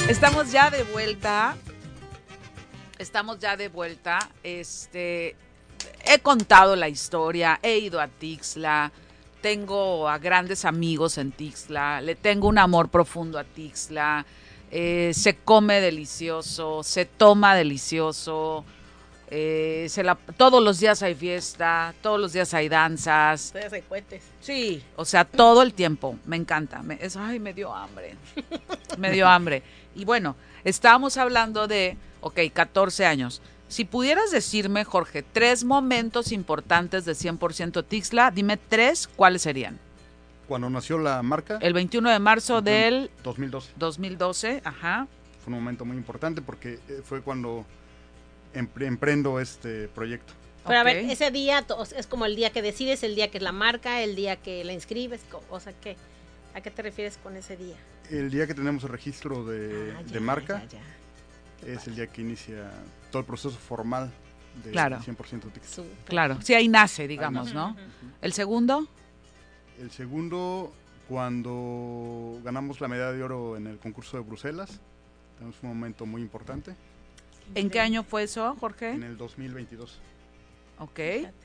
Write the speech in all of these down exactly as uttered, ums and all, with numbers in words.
Estamos ya de vuelta. Estamos ya de vuelta. Este, he contado la historia, he ido a Tixla, tengo a grandes amigos en Tixla, le tengo un amor profundo a Tixla. Eh, se come delicioso, se toma delicioso. Eh, se la, todos los días hay fiesta, todos los días hay danzas. Todos hay cohetes. Sí, o sea, todo el tiempo. Me encanta. Me, es, ay, me dio hambre. Me dio hambre. Y bueno, estábamos hablando de, ok, catorce años. Si pudieras decirme, Jorge, tres momentos importantes de cien por ciento Tixla, dime tres, ¿cuáles serían? Cuando nació la marca. El veintiuno de marzo del dos mil doce. dos mil doce, ajá. Fue un momento muy importante porque fue cuando empre- emprendo este proyecto. Pero Ok. a ver, ese día to- es como el día que decides, el día que es la marca, el día que la inscribes, co- o sea, ¿qué? ¿A qué te refieres con ese día? El día que tenemos el registro de, Ah, ya, de marca ya, ya. Qué es padre. el día que inicia todo el proceso formal de Claro. cien por ciento Tixla. Súper. Claro, sí, ahí nace, digamos, nace. ¿no? Ujú. El segundo, El segundo, cuando ganamos la medalla de oro en el concurso de Bruselas, tenemos un momento muy importante, ¿en qué año fue eso, Jorge? en el dos mil veintidós. Ok. Fíjate.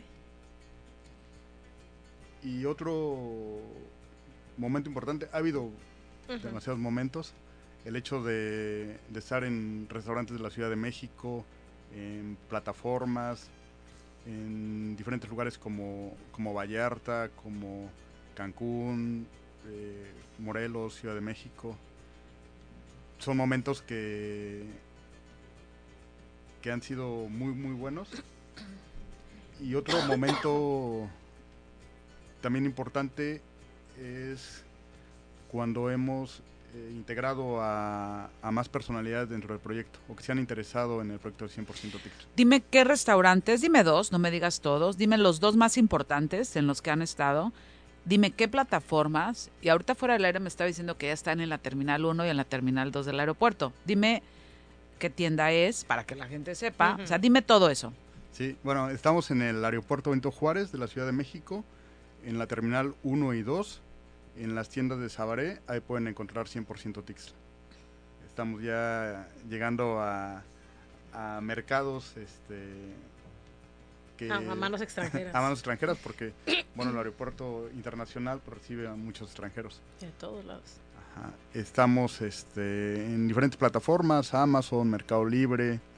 Y otro momento importante, ha habido Ujú. demasiados momentos, el hecho de, de estar en restaurantes de la Ciudad de México, en plataformas, en diferentes lugares como, como Vallarta, como Cancún, eh, Morelos, Ciudad de México. Son momentos que, que han sido muy, muy buenos. Y otro momento también importante es cuando hemos eh, integrado a, a más personalidades dentro del proyecto o que se han interesado en el proyecto de cien por ciento Tixla. Dime qué restaurantes, dime dos, no me digas todos, dime los dos más importantes en los que han estado, dime qué plataformas, y ahorita fuera del aire me estaba diciendo que ya están en la Terminal uno y en la Terminal dos del aeropuerto. Dime qué tienda es, para que la gente sepa, Ujú. o sea, dime todo eso. Sí, bueno, estamos en el aeropuerto Benito Juárez de la Ciudad de México, en la Terminal uno y dos, en las tiendas de Sabaré, ahí pueden encontrar cien por ciento Tixla. Estamos ya llegando a, a mercados este, que, Ah, a manos extranjeras. a manos extranjeras porque, bueno, el aeropuerto internacional pues, recibe a muchos extranjeros. De todos lados. Ajá. Estamos este, en diferentes plataformas, Amazon, Mercado Libre, eh,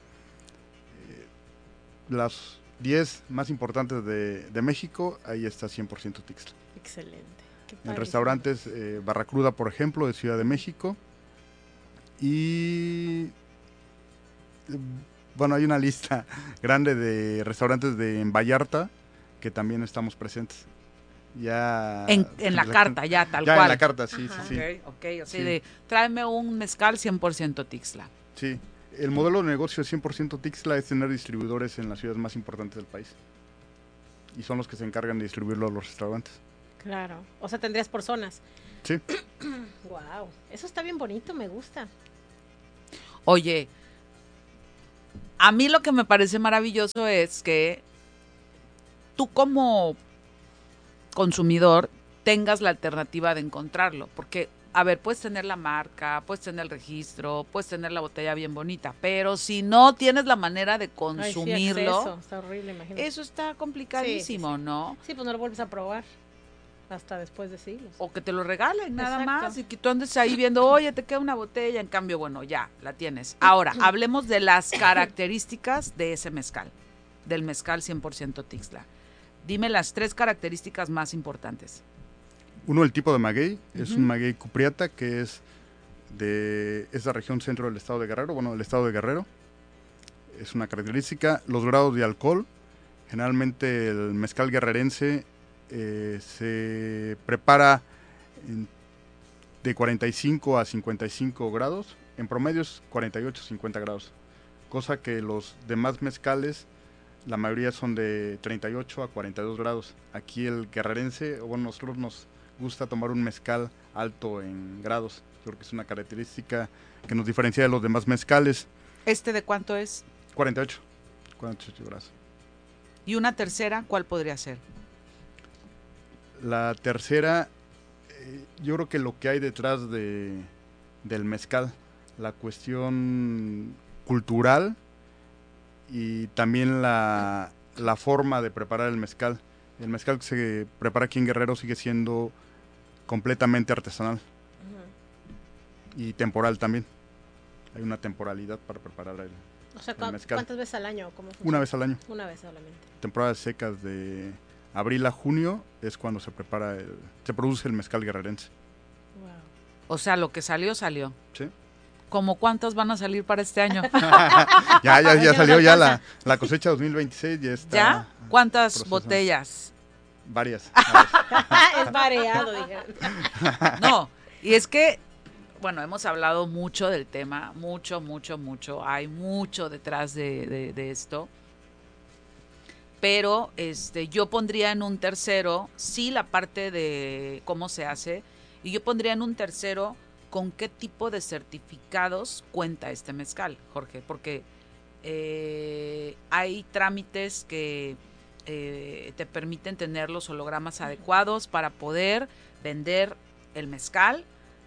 las diez más importantes de, de México, ahí está cien por ciento Tixla. Excelente. Qué En padrísimo. restaurantes eh, Barracuda, por ejemplo, de Ciudad de México. Y eh, bueno, hay una lista grande de restaurantes de en Vallarta que también estamos presentes. Ya En, en la carta, ya, tal ya cual. en la carta, sí, Ajá. sí, sí. Ok, ok, así Sí. de, tráeme un mezcal cien por ciento Tixla. Sí, el modelo de negocio de cien por ciento Tixla es tener distribuidores en las ciudades más importantes del país. Y son los que se encargan de distribuirlo a los restaurantes. Claro. O sea, tendrías por zonas. Sí, Wow. Eso está bien bonito, me gusta. Oye, a mí lo que me parece maravilloso es que tú como consumidor tengas la alternativa de encontrarlo, porque, a ver, puedes tener la marca, puedes tener el registro, puedes tener la botella bien bonita, pero si no tienes la manera de Ay, sí, consumirlo, acceso. Está horrible, imagínate. eso está complicadísimo, Sí, sí, sí. ¿no? Sí, pues no lo vuelves a probar hasta después de siglos. O que te lo regalen nada Exacto. más y que tú andes ahí viendo, oye, te queda una botella, en cambio, bueno, ya, la tienes. Ahora, hablemos de las características de ese mezcal, del mezcal cien por ciento Tixla. Dime las tres características más importantes. uno, el tipo de maguey, es Ujú. un maguey cupriata que es de esa región centro del estado de Guerrero, bueno, del estado de Guerrero. Es una característica. Los grados de alcohol, generalmente el mezcal guerrerense eh, se prepara en- de cuarenta y cinco a cincuenta y cinco grados, en promedio es cuarenta y ocho a cincuenta grados, cosa que los demás mezcales, la mayoría son de treinta y ocho a cuarenta y dos grados. Aquí el guerrerense, o bueno, nosotros nos gusta tomar un mezcal alto en grados, creo que es una característica que nos diferencia de los demás mezcales. ¿Este de cuánto es? cuarenta y ocho, cuarenta y ocho grados. Y una tercera, ¿cuál podría ser? La tercera, eh, yo creo que lo que hay detrás de, del mezcal, la cuestión cultural y también la, la forma de preparar el mezcal. El mezcal que se prepara aquí en Guerrero sigue siendo completamente artesanal uh-huh. y temporal también. Hay una temporalidad para preparar el, o sea, el mezcal. ¿cuántas veces al año? ¿Cómo una vez al año. Una vez solamente. Temporadas secas de abril a junio es cuando se prepara, el, se produce el mezcal guerrerense. Wow. O sea, lo que salió, salió. Sí. ¿Cómo cuántas van a salir para este año? ya, ya, ya salió ya la, la cosecha dos mil veintiséis. Ya está. ¿Ya? ¿Cuántas procesando. botellas? Varias. Es variado, dijeron. No, y es que, bueno, hemos hablado mucho del tema, mucho, mucho, mucho. Hay mucho detrás de, de, de esto. Pero este, yo pondría en un tercero, sí, la parte de cómo se hace, y yo pondría en un tercero con qué tipo de certificados cuenta este mezcal, Jorge, porque eh, hay trámites que eh, te permiten tener los hologramas adecuados para poder vender el mezcal.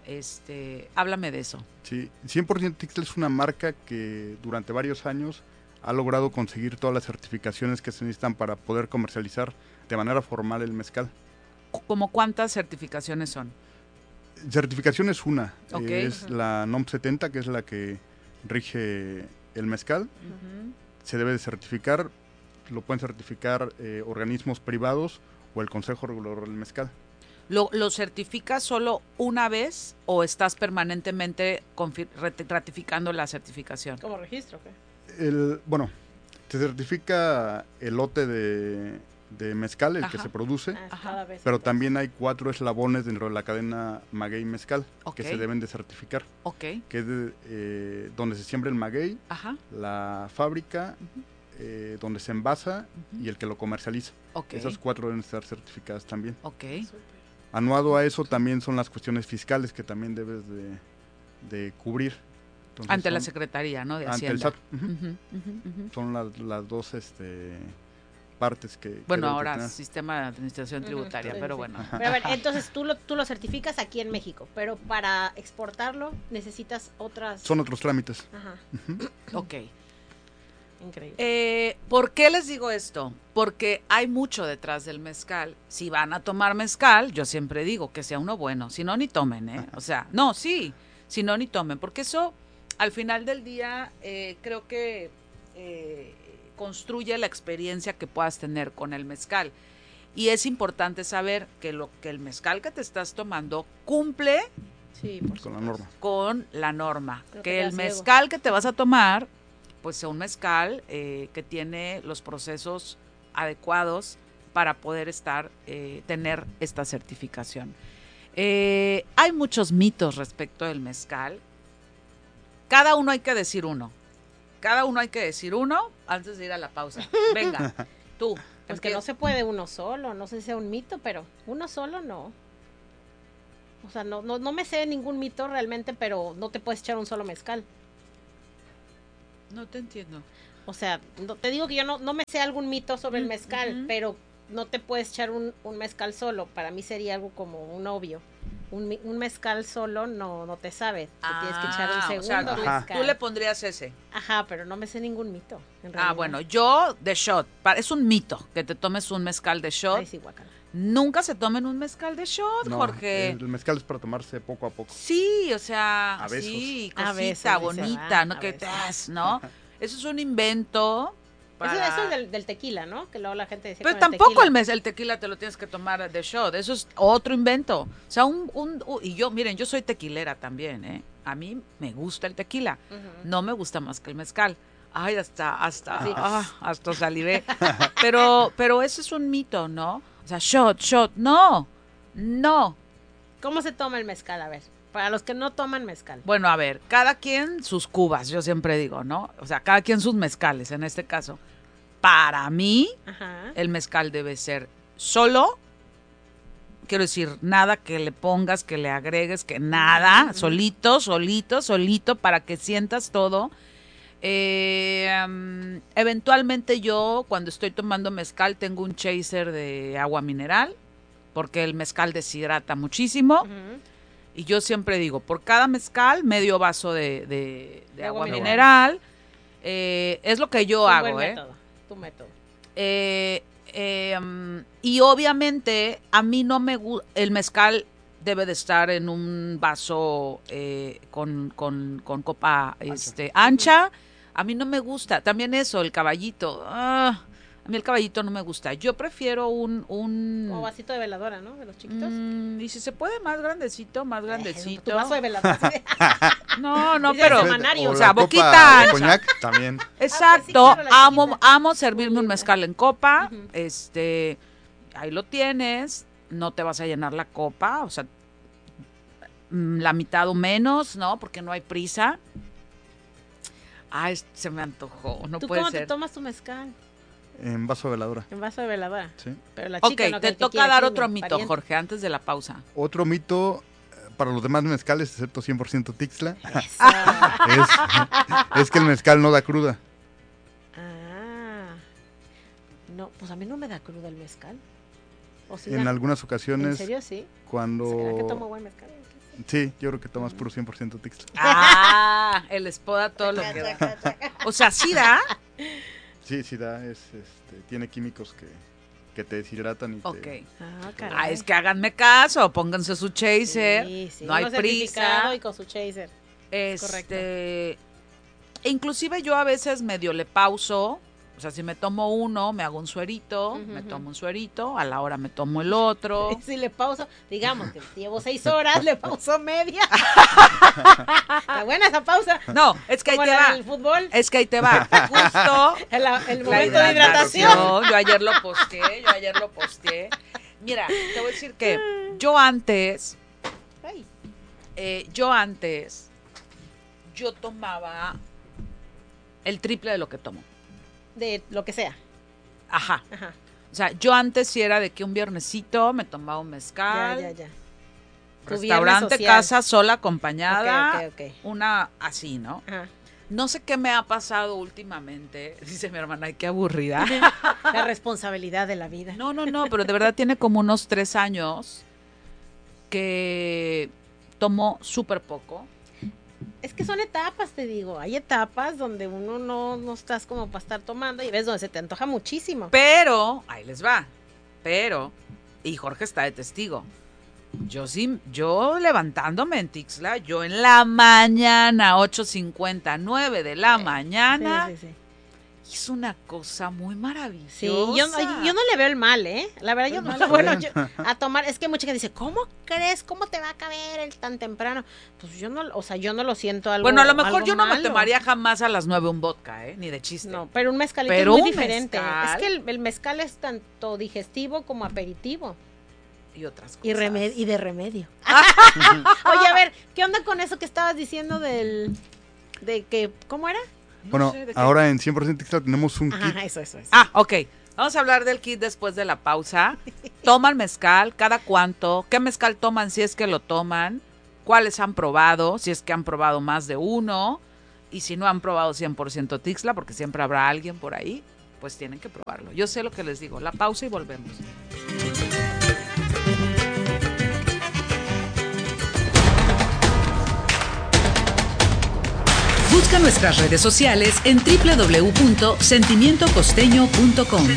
Este, háblame de eso. Sí, cien por ciento Tixla es una marca que durante varios años ha logrado conseguir todas las certificaciones que se necesitan para poder comercializar de manera formal el mezcal. ¿Cómo cuántas certificaciones son? Certificación es una, Okay. es uh-huh. la N O M setenta, que es la que rige el mezcal. Uh-huh. Se debe de certificar, lo pueden certificar eh, organismos privados o el Consejo Regulador del Mezcal. ¿Lo, ¿Lo certificas solo una vez o estás permanentemente confir- ratificando la certificación? ¿Como registro? ¿Qué? El, bueno, se certifica el lote de, de mezcal, el Ajá. que se produce, Ajá. pero también hay cuatro eslabones dentro de la cadena maguey mezcal okay. que se deben de certificar. Okay. Que es de, eh, donde se siembra el maguey, Ajá. la fábrica, uh-huh. eh, donde se envasa uh-huh. y el que lo comercializa. Okay. Esas cuatro deben estar certificadas también. Okay. Anuado a eso también son las cuestiones fiscales que también debes de, de cubrir. Entonces, ante son, la Secretaría, ¿no? De ante Hacienda. el S A T. Uh-huh. Uh-huh, uh-huh, uh-huh. Son las, las dos este, partes que... Bueno, que ahora tener. Sistema de Administración uh-huh. Tributaria, sí, pero sí. bueno. Pero a ver, entonces tú lo, tú lo certificas aquí en México, pero para exportarlo necesitas otras... Son otros trámites. Ajá. Uh-huh. Ok. Increíble. Eh, ¿Por qué les digo esto? Porque hay mucho detrás del mezcal. Si van a tomar mezcal, yo siempre digo que sea uno bueno. Si no, ni tomen, ¿eh? O sea, no, sí. Si no, ni tomen. Porque eso, al final del día, eh, creo que eh, construye la experiencia que puedas tener con el mezcal. Y es importante saber que, lo, que el mezcal que te estás tomando cumple sí, por con la norma. Con la norma. Creo que que el ciego. mezcal que te vas a tomar... pues sea un mezcal eh, que tiene los procesos adecuados para poder estar, eh, tener esta certificación. Eh, hay muchos mitos respecto del mezcal. Cada uno hay que decir uno. Cada uno hay que decir uno antes de ir a la pausa. Venga, tú. Pues que no se puede uno solo, no sé si sea un mito, pero uno solo no. O sea, no, no, no me sé ningún mito realmente, pero no te puedes echar un solo mezcal. No te entiendo. O sea, no, te digo que yo no, no me sé algún mito sobre el mezcal, uh-huh. pero no te puedes echar un, un mezcal solo. Para mí sería algo como un obvio. Un, un mezcal solo no, no te sabe. Te ah, tienes que echar un segundo o sea, mezcal. Tú le pondrías ese. Ajá, pero no me sé ningún mito. En ah, bueno, yo de shot. Es un mito que te tomes un mezcal de shot. Ay, sí, guacala. Nunca se tomen un mezcal de shot, no, Jorge. El mezcal es para tomarse poco a poco. Sí, o sea, a besos. sí, a cosita besos, bonita, va, no que te besos. ¿no? Eso es un invento. Para... Eso, eso es del, del tequila, ¿no? Que luego la gente decía. Pero con tampoco el tequila. el, mes, el tequila te lo tienes que tomar de shot. Eso es otro invento. O sea, un, un, un y yo, miren, yo soy tequilera también, ¿eh? A mí me gusta el tequila. Uh-huh. No me gusta más que el mezcal. Ay, hasta, hasta, sí. ah, hasta salivé. Pero, pero eso es un mito, ¿no? O sea, shot, shot. No, no. ¿Cómo se toma el mezcal? A ver, para los que no toman mezcal. Bueno, a ver, cada quien sus cubas, yo siempre digo, ¿no? O sea, cada quien sus mezcales, en este caso. Para mí, Ajá. el mezcal debe ser solo, quiero decir, nada que le pongas, que le agregues, que nada, uh-huh. solito, solito, solito, para que sientas todo. Eh, um, eventualmente yo, cuando estoy tomando mezcal, tengo un chaser de agua mineral, porque el mezcal deshidrata muchísimo. Uh-huh. Y yo siempre digo, por cada mezcal, medio vaso de, de, de agua, agua mineral. Eh, es lo que yo Tu hago, buen ¿eh? método, tu método. Eh, eh, um, y obviamente a mí no me gusta, el mezcal debe de estar en un vaso eh, con, con, con copa ancha. Este, ancha. A mí no me gusta. También eso, el caballito. Ah, a mí el caballito no me gusta. Yo prefiero un... un Como vasito de veladora, ¿no? De los chiquitos. Mm, y si se puede más grandecito, más grandecito. Tu vaso de veladora. No, no, Dice pero... semanario. O O sea, la copa boquita de ancha. coñac también. Exacto, Ah, pues sí, claro, la amo, chiquita. amo servirme Muy un linda. mezcal en copa, Ujú. este, ahí lo tienes, no te vas a llenar la copa, o sea, mm, la mitad o menos, ¿no? Porque no hay prisa. Ay, se me antojó, no ¿Tú puede cómo te ser. tomas tu mezcal? En vaso de veladora. En vaso de veladora. Sí. Pero la Ok, chica no, que te el que toca quiere, dar ¿quién? otro El mito, pariente. Jorge, antes de la pausa. Otro mito eh, para los demás mezcales, excepto cien por ciento Tixla, Eso. es, es que el mezcal no da cruda. Ah. No, pues a mí no me da cruda el mezcal. ¿O sí En da? algunas ¿En ocasiones, serio sí? ¿Será que cuando... tomo buen mezcal? Sí, yo creo que tomas puro cien por ciento Tixla. Ah, el espoda todo lo que da. O sea, sí da. Sí, sí da, es, este, tiene químicos que, que te deshidratan y Ok. te... Ah, caray. Ah, es que háganme caso, pónganse su chaser, Sí, sí, no hay uno certificado prisa. y con su chaser. Este, inclusive yo a veces medio le pauso, o sea, si me tomo uno, me hago un suerito, Ujú, me ujú. tomo un suerito, a la hora me tomo el otro. Si le pauso, digamos que llevo seis horas, le pauso media. Está buena esa pausa. No, es que ahí Como te la va. del fútbol, Es que ahí te va. Justo el, el la momento de hidratación. Yo ayer lo posteé, yo ayer lo posteé. Mira, te voy a decir que yo antes, Ay, eh, yo antes, yo tomaba el triple de lo que tomo. de lo que sea. Ajá. Ajá. O sea, yo antes sí era de que un viernesito me tomaba un Ya, mezcal, ya, ya. Tu restaurante, viernes social. casa, sola, acompañada, Ok, ok, ok. una así, ¿no? Ajá. No sé qué me ha pasado últimamente, dice mi hermana, ay, qué aburrida. La responsabilidad de la vida. No, no, no, pero de verdad tiene como unos tres años que tomo súper poco. Es que son etapas, te digo. Hay etapas donde uno no, no estás como para estar tomando y ves donde se te antoja muchísimo. Pero, ahí les va, pero, y Jorge está de testigo, yo sí, yo levantándome en Tixla, yo en la mañana, ocho cincuenta, nueve de la mañana, Sí, sí, sí. hizo una cosa muy maravillosa. Sí, yo, no- yo no le veo el mal, ¿eh? La verdad, yo El no. mal Bueno, está yo, a tomar, es que mucha gente dice, ¿cómo crees? ¿Cómo te va a caber el tan temprano? Pues yo no, o sea, yo no lo siento algo. Bueno, a lo mejor algo yo no me malo. tomaría jamás a las nueve un vodka, ¿eh? Ni de chiste. No, pero un mezcalito Pero es muy un diferente. mezcal. Es que el, el mezcal es tanto digestivo como aperitivo. Y otras cosas. Y, remed- y de remedio. Oye, a ver, ¿qué onda con eso que estabas diciendo del. de que. ¿Cómo era? No Bueno, sé de qué. ahora en cien por ciento Tixla tenemos un kit. Ajá, eso, eso, eso. Ah, ok. Vamos a hablar del kit después de la pausa. ¿Toman mezcal? ¿Cada cuánto? ¿Qué mezcal toman si es que lo toman? ¿Cuáles han probado? Si es que han probado más de uno. Y si no han probado cien por ciento Tixla, porque siempre habrá alguien por ahí, pues tienen que probarlo. Yo sé lo que les digo. La pausa y volvemos. Busca nuestras redes sociales en doble u doble u doble u punto sentimiento costeño punto com.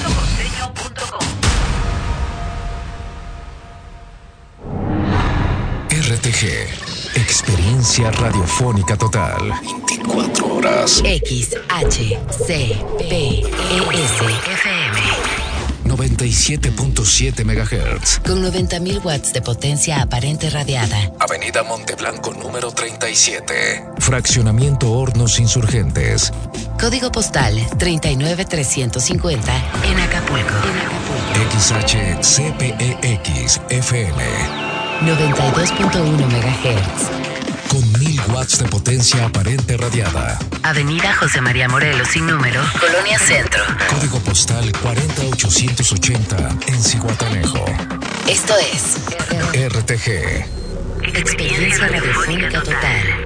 R T G, experiencia radiofónica total. veinticuatro horas. X, H, C, P, E, S, F M. noventa y siete punto siete megahertz. Con noventa mil watts de potencia aparente radiada. Avenida Monteblanco número treinta y siete. Fraccionamiento Hornos Insurgentes. Código postal treinta y nueve trescientos cincuenta en Acapulco. X H C P E X F M. noventa y dos punto uno megahertz. Con mil watts de potencia aparente radiada. Avenida José María Morelos sin número, Colonia Centro. Código postal cuarenta ochocientos ochenta en Zihuatanejo. Esto es R T G. Experiencia Radiofónica Total.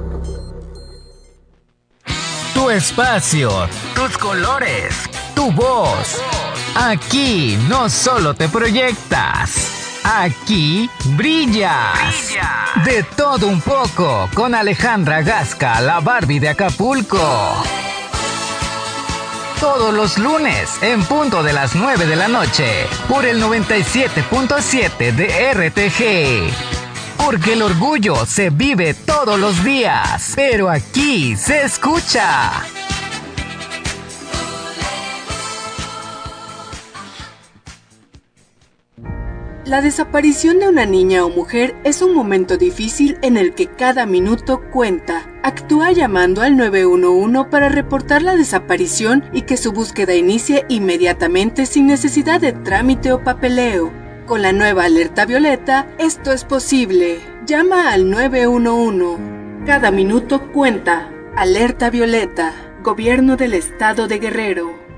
Tu espacio, tus colores, tu voz. Aquí no solo te proyectas, Aquí brillas. Brilla. De todo un poco con Alejandra Gasca, la Barbie de Acapulco. Todos los lunes en punto de las nueve de la noche por el noventa y siete punto siete de R T G. Porque el orgullo se vive todos los días, pero aquí se escucha. La desaparición de una niña o mujer es un momento difícil en el que cada minuto cuenta. Actúa llamando al nueve uno uno para reportar la desaparición y que su búsqueda inicie inmediatamente sin necesidad de trámite o papeleo. Con la nueva alerta violeta, esto es posible. Llama al nueve uno uno. Cada minuto cuenta. Alerta violeta. Gobierno del Estado de Guerrero.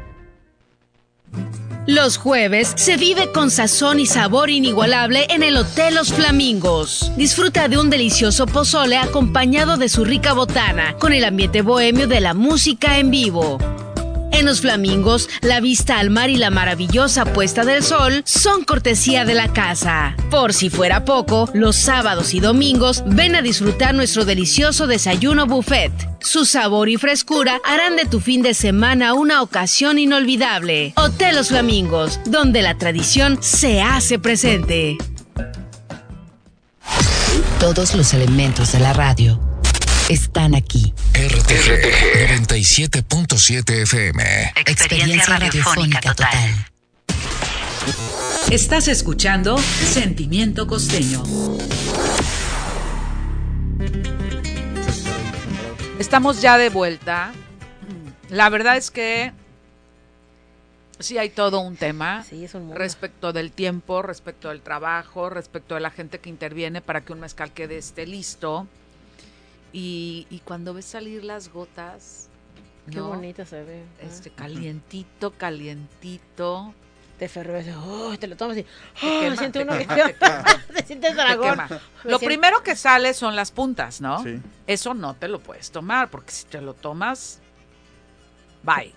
Los jueves se vive con sazón y sabor inigualable en el Hotel Los Flamingos. Disfruta de un delicioso pozole acompañado de su rica botana, con el ambiente bohemio de la música en vivo. En Los Flamingos, la vista al mar y la maravillosa puesta del sol son cortesía de la casa. Por si fuera poco, los sábados y domingos ven a disfrutar nuestro delicioso desayuno buffet. Su sabor y frescura harán de tu fin de semana una ocasión inolvidable. Hotel Los Flamingos, donde la tradición se hace presente. Todos los elementos de la radio están aquí. R T G noventa y siete punto siete F M. Experiencia radiofónica total. Estás escuchando Sentimiento Costeño. Estamos ya de vuelta. La verdad es que sí hay todo un tema sí, es un respecto del tiempo, respecto del trabajo, respecto de la gente que interviene para que un mezcal quede esté listo. Y, y cuando ves salir las gotas, qué ¿no? bonito se ve. Este, calientito, calientito. Te fervece, oh, te lo tomas y oh, quema, siente uno que te quema. te sientes dragón. Te lo siento... primero que sale son las puntas, ¿no? Sí. Eso no te lo puedes tomar, porque si te lo tomas, bye.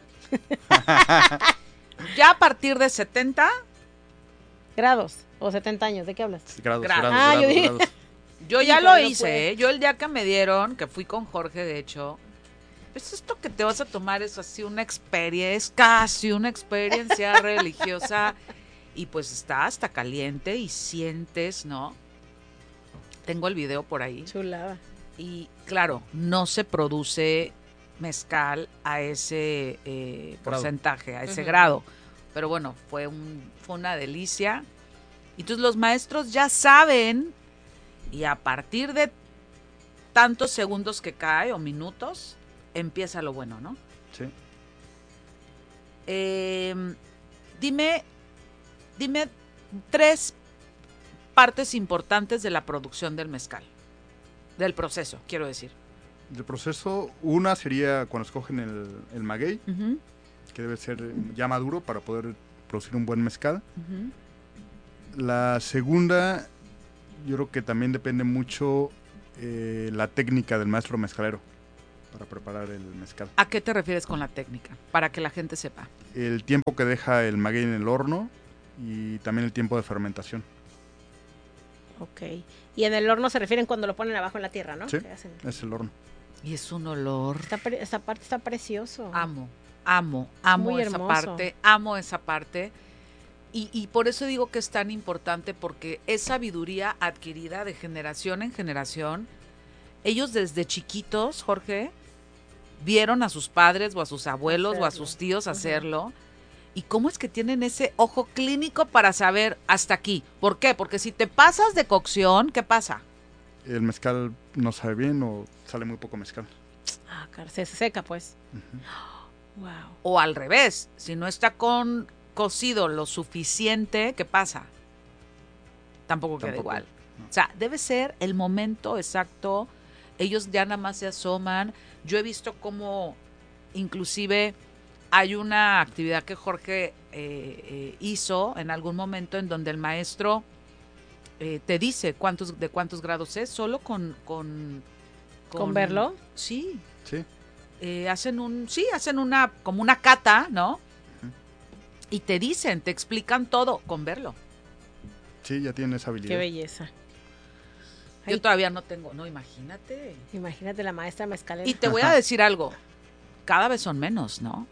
Ya a partir de setenta grados o setenta años, ¿de qué hablas? Grados, grados, grados, ah, grados, yo dije... grados. Yo ya sí, lo no hice, puede. ¿eh? Yo el día que me dieron, que fui con Jorge, de hecho, pues esto que te vas a tomar es así una experiencia, es casi una experiencia religiosa, y pues está hasta caliente y sientes, ¿no? Tengo el video por ahí. Chulada. Y claro, no se produce mezcal a ese eh, porcentaje, a ese uh-huh. grado, pero bueno, fue, un, fue una delicia. Y entonces los maestros ya saben... Y a partir de tantos segundos que cae o minutos, empieza lo bueno, ¿no? Sí. Eh, dime, dime tres partes importantes de la producción del mezcal, del proceso, quiero decir. Del proceso, una sería cuando escogen el, el maguey, uh-huh. que debe ser ya maduro para poder producir un buen mezcal. Uh-huh. La segunda... Yo creo que también depende mucho eh, la técnica del maestro mezcalero para preparar el mezcal. ¿A qué te refieres con la técnica? Para que la gente sepa. El tiempo que deja el maguey en el horno y también el tiempo de fermentación. Ok. Y en el horno se refieren cuando lo ponen abajo en la tierra, ¿no? Sí, hacen... es el horno. Y es un olor. Esta, pre- esta parte está precioso. Amo, amo, amo Muy esa hermoso. parte, amo esa parte. Y, y por eso digo que es tan importante, porque es sabiduría adquirida de generación en generación. Ellos desde chiquitos, Jorge, vieron a sus padres o a sus abuelos hacerlo. o a sus tíos hacerlo. Uh-huh. ¿Y cómo es que tienen ese ojo clínico para saber hasta aquí? ¿Por qué? Porque si te pasas de cocción, ¿qué pasa? El mezcal no sabe bien o sale muy poco mezcal. Ah, claro, se seca pues. Uh-huh. Wow. O al revés, si no está con... cocido lo suficiente, ¿qué pasa? Tampoco queda Tampoco, igual. No. O sea, debe ser el momento exacto. Ellos ya nada más se asoman. Yo he visto cómo inclusive hay una actividad que Jorge eh, eh, hizo en algún momento en donde el maestro eh, te dice cuántos de cuántos grados es, solo con... ¿Con, con, ¿Con verlo? Sí. Sí. Eh, hacen un, sí, hacen una, como una cata, ¿no? Y te dicen, te explican todo con verlo. Sí, ya tienen esa habilidad. Qué belleza. Yo Ay. todavía no tengo, no, imagínate. Imagínate la maestra mezcalera. Y te voy a decir algo, cada vez son menos, ¿no?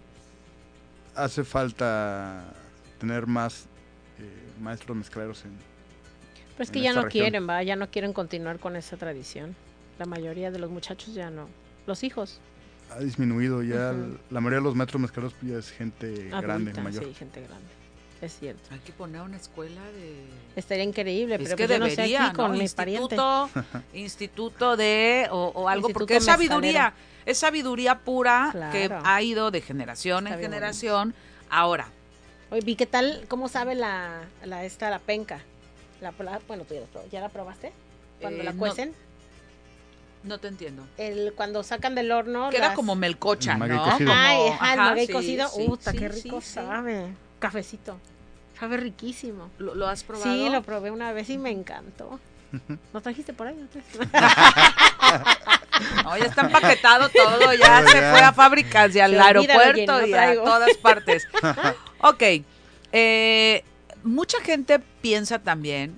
Hace falta tener más eh, maestros mezcaleros en... Pero es que en ya esta no región. quieren, va, ya no quieren continuar con esa tradición. La mayoría de los muchachos ya no. Los hijos. Ha disminuido ya, Ujú. la mayoría de los maestros mezcaleros ya es gente Adulta, grande, mayor. Sí, gente grande. Es cierto. Hay que poner una escuela de... Estaría increíble, Es pero que pues yo debería, no sé aquí con ¿no? mi pariente. Instituto, instituto de, o, o algo, Instituto porque es sabiduría, mezcalero. es sabiduría pura que Claro. ha ido de generación Está en bien generación. Ahora, Oye, vi qué tal, cómo sabe la, la esta, la penca. La, la- bueno, tú ya la, prob- ¿ya la probaste? Cuando Eh, la no. cuecen. no te entiendo. El, cuando sacan del horno. Queda las- como melcocha, El maguey ¿no? cocido. Como- Ay, ajá, el ajá, maguey sí, cocido. sí, Uta, sí, qué sí, rico sí. sabe. Cafecito. Sabe riquísimo. ¿Lo, lo has probado? Sí, lo probé una vez y me encantó. ¿Lo trajiste por ahí? ¿No traes? No, ya está empaquetado todo, ya Todo se ya. fue a fábricas y al Se olvida, aeropuerto Jenny, no y a traigo. todas partes. Ok, eh, mucha gente piensa también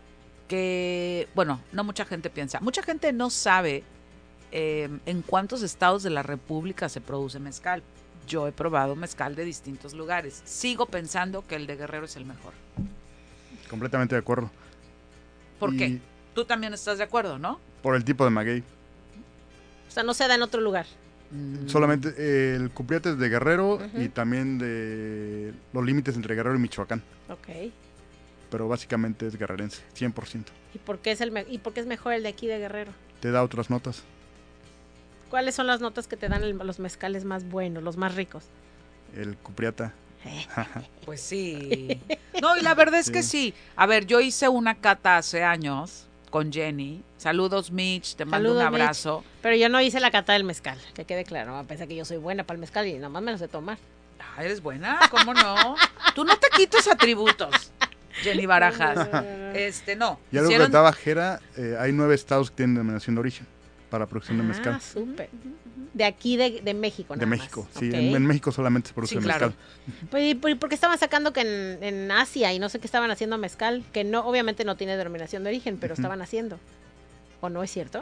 que, bueno, no mucha gente piensa, mucha gente no sabe eh, en cuántos estados de la República se produce mezcal. Yo he probado mezcal de distintos lugares. Sigo pensando que el de Guerrero es el mejor. Completamente de acuerdo. ¿Por Y qué? Tú también estás de acuerdo, ¿no? Por el tipo de maguey. O sea, no se da en otro lugar. Mm. Solamente eh, el cupriate es de Guerrero Ujú. y también de los límites entre Guerrero y Michoacán. Ok. Pero básicamente es guerrerense, cien por ciento. ¿Y por qué es el me- y por qué es mejor el de aquí de Guerrero? Te da otras notas. ¿Cuáles son las notas que te dan el- los mezcales más buenos, los más ricos? El cupriata. Pues sí. No, y la verdad es que sí. A ver, yo hice una cata hace años con Jenny. Saludos, Mitch, te mando Saludos, un abrazo. Pero yo no hice la cata del mezcal, que quede claro. A pesar que yo soy buena para el mezcal y nada más me lo sé tomar. Ah, ¿eres buena? ¿Cómo no? Tú no te quites atributos, Jenny Barajas. Este, no. Y algo que hicieron- contaba Jera, eh, hay nueve estados que tienen denominación de origen para producción de Ah, mezcal. súper. De aquí de, de México, De nada México, más. sí. Ok. En, en México solamente se produce Sí, claro. mezcal. Pues, ¿y por, por qué estaban sacando que en, en Asia y no sé qué estaban haciendo mezcal? Que no, obviamente no tiene denominación de origen, pero Ujú. estaban haciendo. ¿O no es cierto?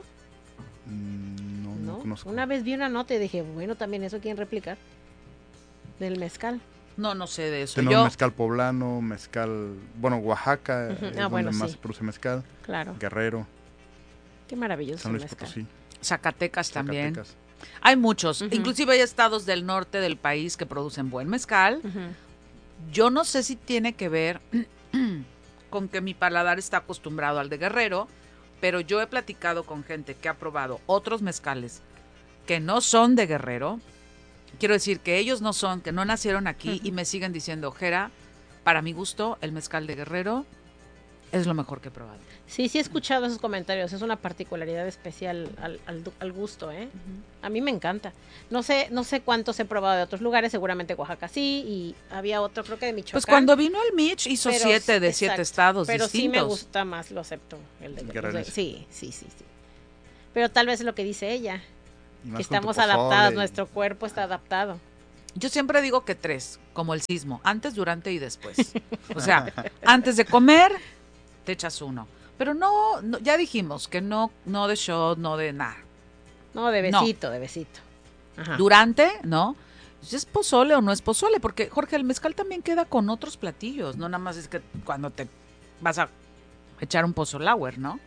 Mm, No, no, ¿No? conozco. Una vez vi una nota y dije, bueno, también eso quieren replicar. Del mezcal. No, no sé de eso. Tenemos Yo, mezcal poblano, mezcal, bueno, Oaxaca Ujú. es Ah, donde bueno, más sí. se produce mezcal, Claro. Guerrero, Qué maravilloso San el Luis mezcal. Potosí, Zacatecas también. Zacatecas. Hay muchos. Ujú. Inclusive hay estados del norte del país que producen buen mezcal. Ujú. Yo no sé si tiene que ver con que mi paladar está acostumbrado al de Guerrero, pero yo he platicado con gente que ha probado otros mezcales que no son de Guerrero. Quiero decir que ellos no son, que no nacieron aquí y me siguen diciendo, Jera, para mi gusto, el mezcal de Guerrero es lo mejor que he probado. Sí, sí he escuchado esos comentarios. Es una particularidad especial al, al, al gusto, ¿eh? A mí me encanta. No sé, no sé cuántos he probado de otros lugares, seguramente Oaxaca sí, y había otro, creo que de Michoacán. Pues cuando vino el Mitch hizo Pero- siete de siete exacto, estados Pero sí me distintos. gusta más, lo acepto. El de, Guerrerense. sí, sí, sí, sí. Pero tal vez es lo que dice ella, Y más que con tu estamos pozole adaptadas, y- nuestro cuerpo está adaptado. Yo siempre digo que tres, como el sismo, antes, durante y después. O sea, antes de comer, te echas uno. Pero no, no ya dijimos que no, no de shot, no de nada. No, de No. besito, de besito. Ajá. Durante, ¿no? ¿Es pozole o no es pozole? Porque, Jorge, el mezcal también queda con otros platillos. No nada más es que cuando te vas a echar un pozolauer, ¿no?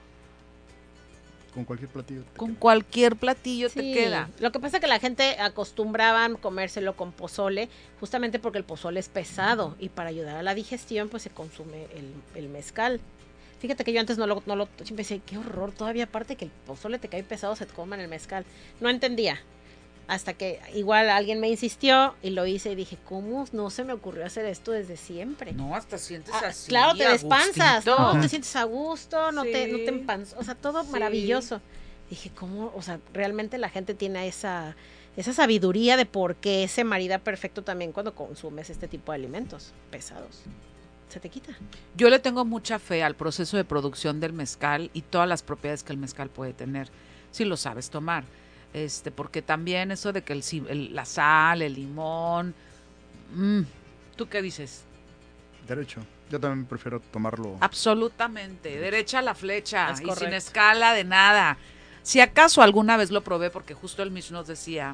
Con cualquier platillo. te Con queda. cualquier platillo te Sí, queda. Lo que pasa es que la gente acostumbraban comérselo con pozole, justamente porque el pozole es pesado y para ayudar a la digestión pues se consume el, el mezcal. Fíjate que yo antes no lo, no lo, siempre decía, qué horror, todavía aparte que el pozole te cae pesado se coma en el mezcal. No entendía. Hasta que igual alguien me insistió y lo hice y dije, ¿cómo no se me ocurrió hacer esto desde siempre? No, hasta sientes Ah, así. claro, te a despansas, gustito. ¿no? Te sientes a gusto, no te, no te Sí. empanzas, o sea, todo Sí. maravilloso. Dije, ¿cómo? O sea, realmente la gente tiene esa, esa sabiduría de por qué se marida perfecto también cuando consumes este tipo de alimentos pesados. Se te quita. Yo le tengo mucha fe al proceso de producción del mezcal y todas las propiedades que el mezcal puede tener, si lo sabes tomar. Este, porque también eso de que el, ci- el- la sal, el limón, mm, ¿tú qué dices? Derecho. Yo también prefiero tomarlo. Absolutamente, derecha a la flecha Es y correcto. sin escala de nada. Si acaso alguna vez lo probé, porque justo el Mish nos decía,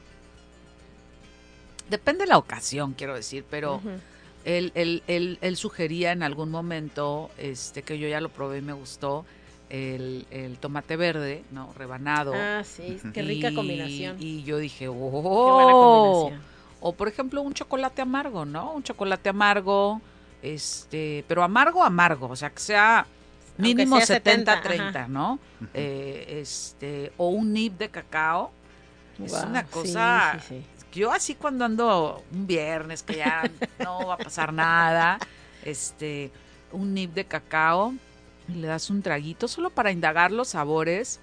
depende de la ocasión, quiero decir, pero Ujú. él, él, él, él sugería en algún momento, este, que yo ya lo probé y me gustó, el, el tomate verde, ¿no? Rebanado. Ah, sí, qué rica Y- combinación. Y yo dije, Qué buena oh. combinación. O por ejemplo un chocolate amargo, ¿no? Un chocolate amargo, este, pero amargo, amargo, o sea, que sea mínimo sea setenta setenta, treinta, ajá. ¿no? Eh, este, o un nib de cacao. Es Guau, una sí, cosa, sí, sí. yo así cuando ando un viernes que ya no va a pasar nada, este, un nib de cacao y le das un traguito solo para indagar los sabores,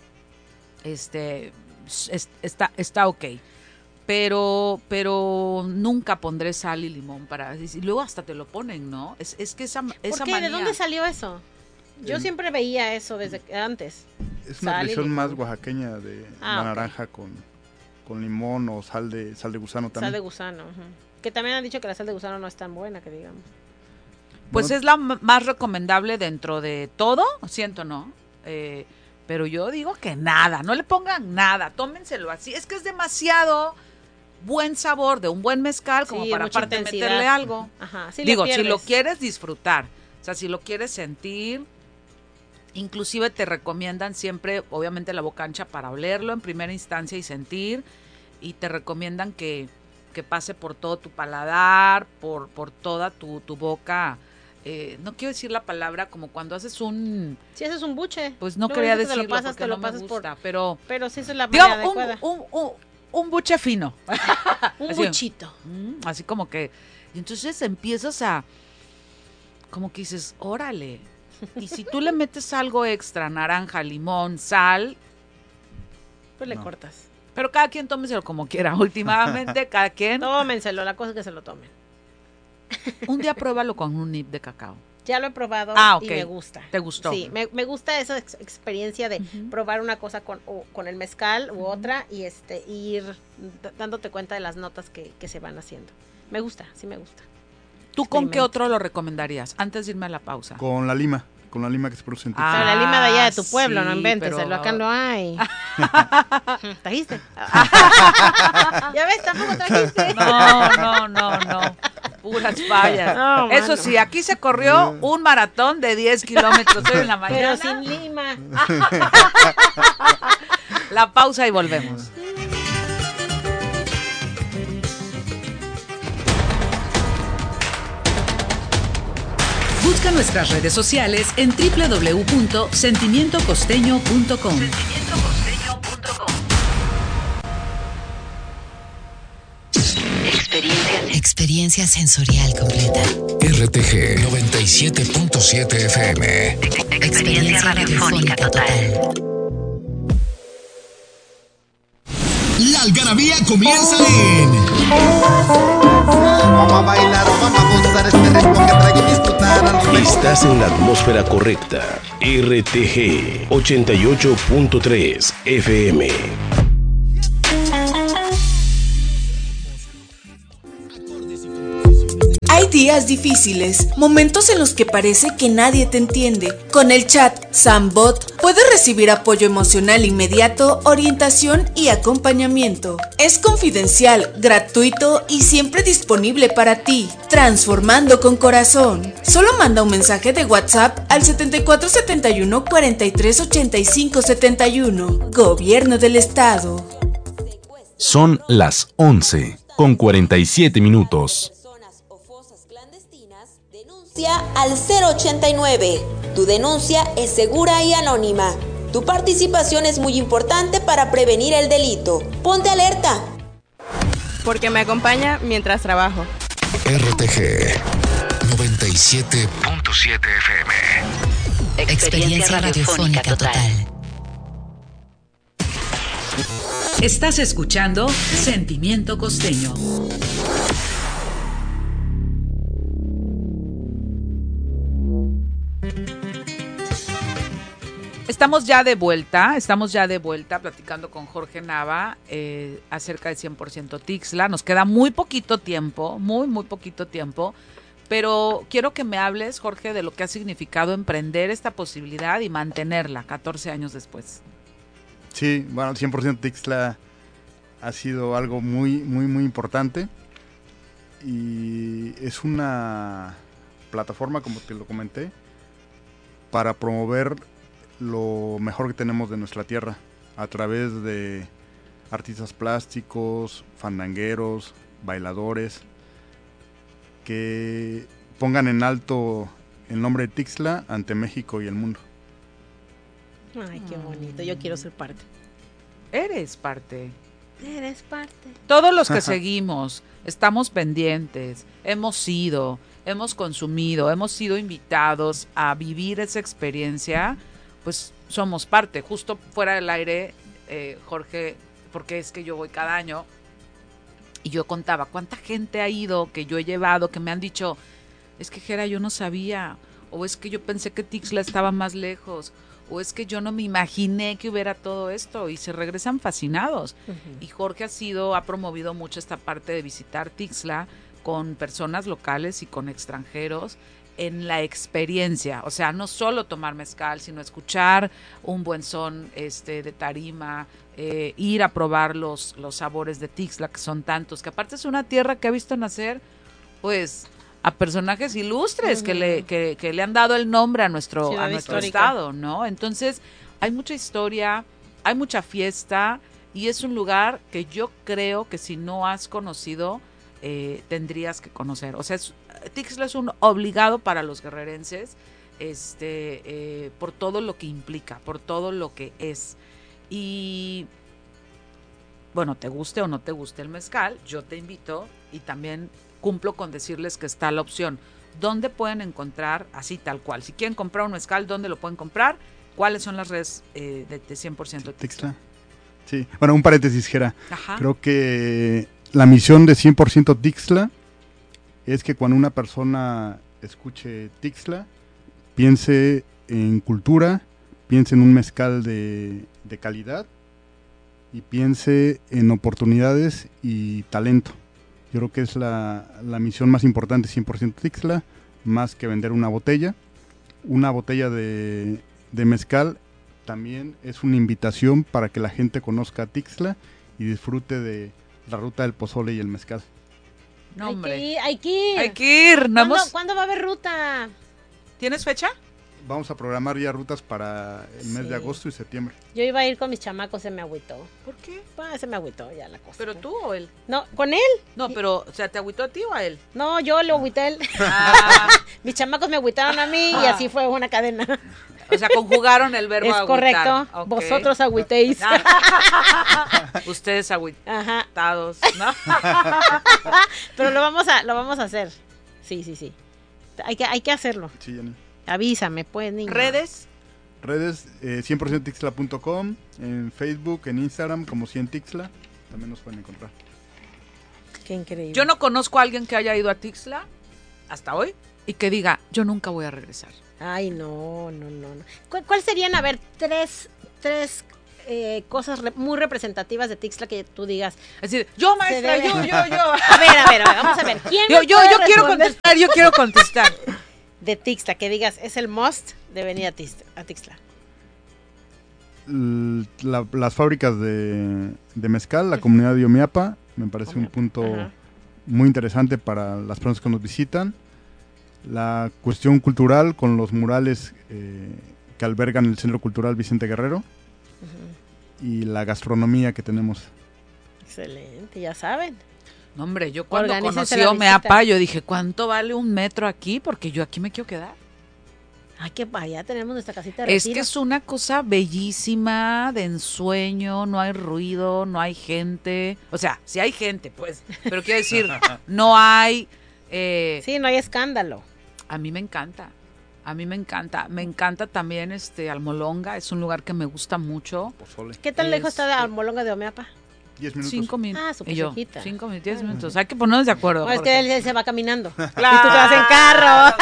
este, es- está, está ok. Pero, pero nunca pondré sal y limón para, y luego hasta te lo ponen, ¿no? Es, es que esa, esa ¿Por qué? manía. ¿De dónde salió eso? Yo El- siempre veía eso desde que- antes. Es una Sal y tradición limón. más oaxaqueña de Ah, la ok. naranja con, con limón o sal de sal de gusano también. Sal de gusano. ujú. Que también han dicho que la sal de gusano no es tan buena, que digamos. Pues Bueno, es la m- más recomendable dentro de todo, siento, ¿no? Eh, pero yo digo que nada, no le pongan nada, tómenselo así. Es que es demasiado buen sabor de un buen mezcal como Sí, para mucha aparte intensidad. meterle algo. Ajá, sí le Digo, si lo pierdes. quieres disfrutar, o sea, si lo quieres sentir, inclusive te recomiendan siempre, obviamente, la boca ancha para olerlo en primera instancia y sentir, y te recomiendan que, que pase por todo tu paladar, por, por toda tu, tu boca. Eh, no quiero decir la palabra como cuando haces un, Si haces un buche. pues no Luego quería dices que decirlo te lo pasas, porque te lo no me pasas por. gusta, pero Pero sí, esa es la digo, manera un, adecuada. un, un, un buche fino. Un así. buchito. Mm, así como que, y entonces empiezas a, como que dices, órale, y si tú le metes algo extra, naranja, limón, sal, Pues le No. cortas. pero cada quien tómeselo como quiera, últimamente cada quien, Tómenselo, la cosa es que se lo tomen. un día pruébalo con un nib de cacao. Ya lo he probado Ah, ok. y me gusta. ¿Te gustó? Sí, me, me gusta esa ex- experiencia de Ujú. probar una cosa con, o con el mezcal u otra y este ir d- dándote cuenta de las notas que, que se van haciendo. Me gusta, sí me gusta. ¿Tú con qué Experimenta. otro lo recomendarías? Antes de irme a la pausa. Con la lima, con la lima que se produce en Ah, Pero la lima de allá de tu sí, pueblo, no inventes, pero- acá no hay. ¿Trajiste? ya ves, tampoco trajiste. No, no, no, no. Puras fallas. No, Eso mano. sí, aquí se corrió un maratón de diez kilómetros hoy en la Pero mañana. sin lima. La pausa y volvemos. Busca nuestras redes sociales en doble u doble u doble u punto sentimiento costeño punto com. Experiencia, experiencia sensorial completa. R T G noventa y siete punto siete F M. Experiencia radiofónica total. La algarabía comienza en... Vamos a bailar, vamos a gozar este ritmo que trae y disfrutar al ritmo. Estás en la atmósfera correcta. R T G ochenta y ocho punto tres F M. Hay días difíciles, momentos en los que parece que nadie te entiende. Con el chat Sambot puedes recibir apoyo emocional inmediato, orientación y acompañamiento. Es confidencial, gratuito y siempre disponible para ti. Transformando con corazón. Solo manda un mensaje de WhatsApp al setenta y cuatro setenta y uno cuarenta y tres ochenta y cinco setenta y uno. Gobierno del Estado. Son las once con cuarenta y siete minutos. Denuncia al cero ochenta y nueve. Tu denuncia es segura y anónima. Tu participación es muy importante para prevenir el delito. Ponte alerta. Porque me acompaña mientras trabajo. R T G noventa y siete punto siete F M. Experiencia radiofónica total. Estás escuchando Sentimiento Costeño. Estamos ya de vuelta, estamos ya de vuelta platicando con Jorge Nava eh, acerca de cien por ciento Tixla. Nos queda muy poquito tiempo, muy, muy poquito tiempo, Pero quiero que me hables, Jorge, de lo que ha significado emprender esta posibilidad y mantenerla catorce años después. Sí, bueno, cien por ciento Tixla ha sido algo muy, muy, muy importante. Y es una plataforma, como te lo comenté, para promover lo mejor que tenemos de nuestra tierra a través de artistas plásticos, fandangueros, bailadores, que pongan en alto el nombre de Tixla ante México y el mundo. Ay, qué bonito, yo quiero ser parte. Eres parte. Eres parte. Todos los que seguimos, estamos pendientes, hemos ido, hemos consumido, hemos sido invitados a vivir esa experiencia, pues somos parte. Justo fuera del aire, eh, Jorge, porque es que yo voy cada año, y yo contaba cuánta gente ha ido, que yo he llevado, que me han dicho, es que Jera, yo no sabía, o es que yo pensé que Tixla estaba más lejos, o es que yo no me imaginé que hubiera todo esto, y se regresan fascinados. Uh-huh. Y Jorge ha sido, ha promovido mucho esta parte de visitar Tixla con personas locales y con extranjeros en la experiencia, o sea, no solo tomar mezcal, sino escuchar un buen son este de tarima, eh, ir a probar los, los sabores de Tixla, que son tantos, que aparte es una tierra que ha visto nacer, pues, a personajes ilustres uh-huh. que le que, que le han dado el nombre a nuestro Ciudad a nuestro histórica. Estado, ¿no? Entonces, hay mucha historia, hay mucha fiesta, y es un lugar que yo creo que si no has conocido, eh, tendrías que conocer. O sea, es, Tixla es un obligado para los guerrerenses, este, eh, por todo lo que implica, por todo lo que es. Y bueno, te guste o no te guste el mezcal, yo te invito, y también cumplo con decirles que está la opción. ¿Dónde pueden encontrar, así tal cual? Si quieren comprar un mezcal, ¿dónde lo pueden comprar? ¿Cuáles son las redes eh, de, de cien por ciento Tixla? Sí, bueno, un paréntesis, Jera. Ajá. Creo que la misión de cien por ciento Tixla es que cuando una persona escuche Tixla, piense en cultura, piense en un mezcal de, de calidad y piense en oportunidades y talento. Yo creo que es la, la misión más importante de cien por ciento Tixla, más que vender una botella. Una botella de, de mezcal también es una invitación para que la gente conozca a Tixla y disfrute de la ruta del pozole y el mezcal. No, hombre. Hay que ir, hay que ir. Hay que ir. No ¿Cuándo, hemos... ¿Cuándo va a haber ruta? ¿Tienes fecha? Vamos a programar ya rutas para el mes Sí. de agosto y septiembre. Yo iba a ir con mis chamacos, se me agüitó. ¿Por qué? Ah, se me agüitó ya la cosa. ¿Pero tú o él? No, ¿con él? No, pero, o sea, ¿te agüitó a ti o a él? No, yo lo agüité a él. Ah. Mis chamacos me agüitaron a mí y así fue una cadena. O sea, conjugaron el verbo es agüitar. correcto. Okay. Vosotros agüitéis. Ah. Ustedes agüitados, ¿no? Pero lo vamos a, lo vamos a hacer. Sí, sí, sí. Hay que, hay que hacerlo. Sí, Jenny. Avísame, pues, niño. ¿Redes? Redes, eh, cien por ciento tixla punto com, en Facebook, en Instagram, como cien Tixla, también nos pueden encontrar. Qué increíble. Yo no conozco a alguien que haya ido a Tixla hasta hoy y que diga, yo nunca voy a regresar. Ay, no, no, no. no. ¿Cuál, cuál serían, a ver, tres, tres eh, cosas re, muy representativas de Tixla que tú digas? Es decir, yo maestra, debe... yo, yo, yo. A ver, a ver, a ver, vamos a ver. ¿Quién yo, me yo, puede yo quiero responder? contestar, yo quiero contestar. De Tixla, que digas, es el must de venir a Tixla. A Tixla. La, las fábricas de, de mezcal, la comunidad de Omiapa, me parece un punto Ajá. muy interesante para las personas que nos visitan. La cuestión cultural con los murales eh, que albergan el Centro Cultural Vicente Guerrero. Uh-huh. Y la gastronomía que tenemos. Excelente, ya saben. No, hombre, yo cuando conocí a Omiapa, yo dije, ¿cuánto vale un metro aquí? Porque yo aquí me quiero quedar. Ay, que allá tenemos nuestra casita de Es retiro. que es una cosa bellísima, de ensueño, no hay ruido, no hay gente. O sea, sí hay gente, pues, pero quiero decir, no hay... Eh, sí, no hay escándalo. A mí me encanta, a mí me encanta. Me encanta también este Almolonga, es un lugar que me gusta mucho. Pozole. ¿Qué tan es, lejos está de Almolonga de Omiapa? Diez minutos. Cinco minutos. Ah, súper y yo, cerquita. cinco minutos, diez minutos. Hay que ponernos de acuerdo. No, es que él se va caminando. Claro. Y tú te vas en carro.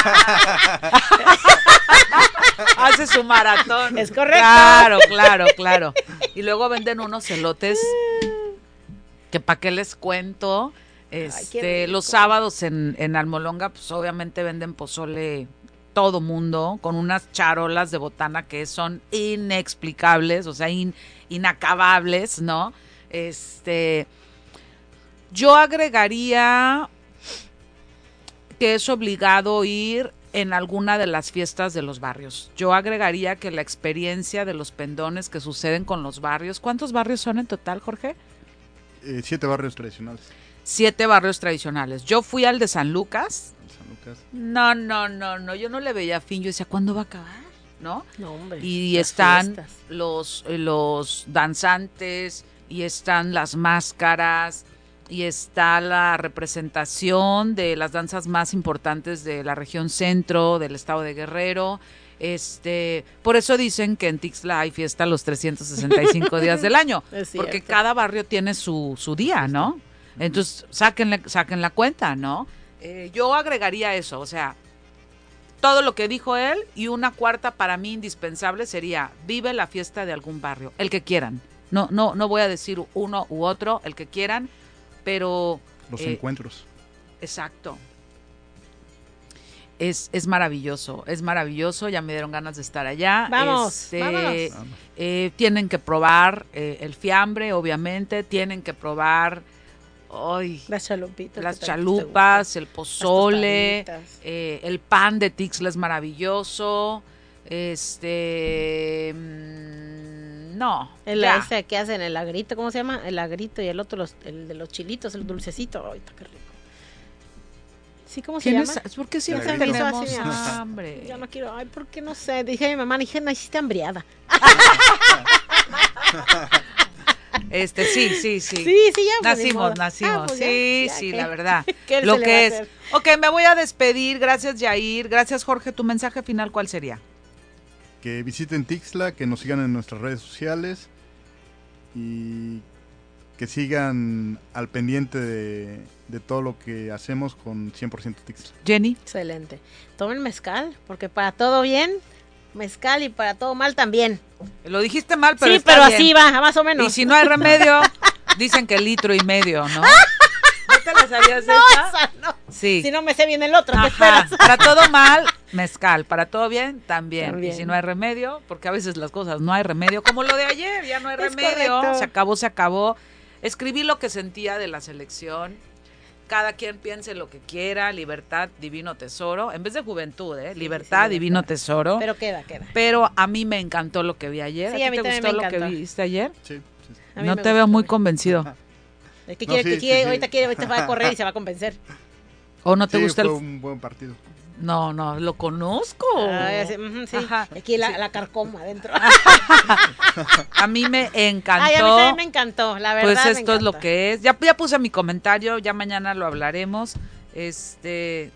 Hace su maratón. Es correcto. Claro, claro, claro. Y luego venden unos elotes que para qué les cuento. Este, Ay, los sábados en, en Almolonga, pues obviamente venden pozole todo mundo, con unas charolas de botana que son inexplicables, o sea, in, inacabables, ¿no? Este, yo agregaría que es obligado ir en alguna de las fiestas de los barrios. Yo agregaría que la experiencia de los pendones que suceden con los barrios, ¿cuántos barrios son en total, Jorge? Eh, siete barrios tradicionales. Siete barrios tradicionales. Yo fui al de San Lucas. San Lucas. No, no, no, no, yo no le veía fin. Yo decía, ¿cuándo va a acabar? ¿No? No, hombre. Y están los, los danzantes, y están las máscaras, y está la representación de las danzas más importantes de la región centro, del estado de Guerrero. Este, por eso dicen que en Tixla hay fiesta los trescientos sesenta y cinco días del año, porque cada barrio tiene su, su día, ¿no? Entonces, sáquenle, saquen la cuenta, ¿no? Eh, yo agregaría eso, o sea, todo lo que dijo él, y una cuarta para mí indispensable sería, vive la fiesta de algún barrio, el que quieran. No, no, no voy a decir uno u otro, el que quieran, pero... Los eh, encuentros. Exacto. Es, es maravilloso, es maravilloso, ya me dieron ganas de estar allá. Vamos, este, vámonos. Eh, tienen que probar eh, el fiambre, obviamente, tienen que probar ay, las chalupitas, las chalupas, el pozole, eh, el pan de Tixla es maravilloso. Este, mmm, no. El ya. ese que hacen el agrito, ¿cómo se llama? El agrito y el otro, los, el de los chilitos, el dulcecito. Ay, está qué rico. ¿Sí, cómo se llama? ¿Por qué siempre se me hizo tenemos así, hambre? Ya no quiero, ay, ¿por qué no sé? Dije a mi mamá, dije, naciste hambriada. Este, sí, sí, sí. Sí, sí, ya. Pues, nacimos, nacimos. Ah, pues, sí, ya, sí, ya, la verdad. ¿Qué Lo que es. Ok, me voy a despedir. Gracias, Yair. Gracias, Jorge. ¿Tu mensaje final cuál sería? Que visiten Tixla, que nos sigan en nuestras redes sociales y que sigan al pendiente de, de todo lo que hacemos con cien por ciento Tixla. Jenny. Excelente. Tomen mezcal, porque para todo bien, mezcal, y para todo mal también. Lo dijiste mal, pero sí, está pero bien. Así va, más o menos. Y si no hay remedio, dicen que litro y medio, ¿no? ¿No te la sabías no, esa? esa no. Sí. Si no me sé bien el otro, Ajá. ¿qué esperas? Para todo mal, mezcal. Para todo bien, también. también. Y si no hay remedio, porque a veces las cosas no hay remedio, como lo de ayer, ya no hay es remedio. Correcto. Se acabó, se acabó. Escribí lo que sentía de la selección. Cada quien piense lo que quiera. Libertad, divino tesoro. En vez de juventud, ¿eh? Sí, Libertad, sí, sí, divino libertad. tesoro. Pero queda, queda. Pero a mí me encantó lo que vi ayer. Sí, ¿A a ti mí te también gustó me lo que encantó. viste ayer? Sí, sí. A mí No me te gustó veo muy mucho. convencido. El que No, quiere, sí, que quiere, sí, sí. ahorita quiere, ahorita va a correr y se va a convencer. ¿O no te sí, gusta fue el...? un buen partido. No, no, lo conozco. Ay, sí, uh-huh, sí. Ajá. Aquí la, Sí. la carcoma adentro. A mí me encantó. Ay, a mí también me encantó, la verdad. Pues me esto es lo encanta. que es. Ya, ya puse mi comentario, ya mañana lo hablaremos. Este,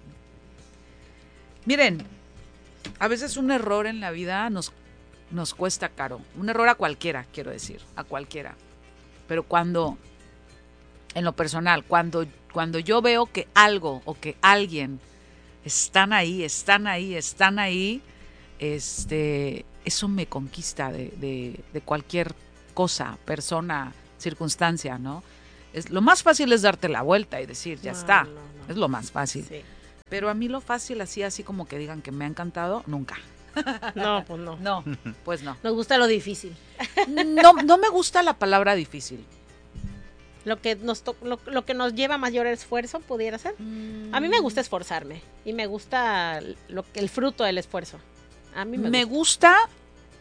miren, a veces un error en la vida nos, nos cuesta caro. Un error a cualquiera, quiero decir, a cualquiera. Pero cuando, en lo personal, cuando, cuando yo veo que algo o que alguien están ahí, están ahí, están ahí, este, eso me conquista de, de, de cualquier cosa, persona, circunstancia, ¿no? Es, lo más fácil es darte la vuelta y decir, ya No, está, no, no. es lo más fácil. Sí. Pero a mí lo fácil, así, así como que digan que me ha encantado, nunca. No, pues no. No, pues no. Nos gusta lo difícil. No, no me gusta la palabra difícil. Lo que nos to- lo, lo que nos lleva a mayor esfuerzo pudiera ser. A mí me gusta esforzarme y me gusta lo que el fruto del esfuerzo. A mí me, Me gusta. gusta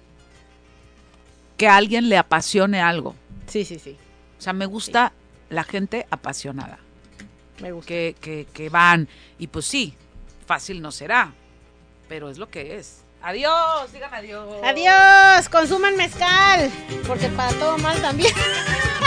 que a alguien le apasione algo. Sí, sí, sí. O sea, me gusta la gente apasionada. Me gusta. Que, que, que van. Y pues sí, fácil no será, pero es lo que es. Adiós, digan adiós. Adiós, consuman mezcal, porque para todo mal también.